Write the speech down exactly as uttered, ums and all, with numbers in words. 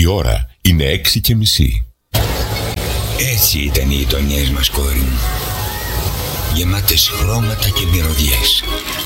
ώρα είναι έξι και μισή. Έτσι ήταν οι γειτονιές μας, κόρη μου. Γεμάτες χρώματα και μυρωδιές.